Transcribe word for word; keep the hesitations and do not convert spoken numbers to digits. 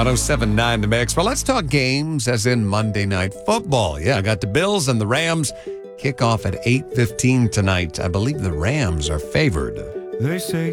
oh seven point nine The Mix. Well, let's talk games, as in Monday Night Football. Yeah, I got the Bills and the Rams kick off at eight fifteen tonight. I believe the Rams are favored. They say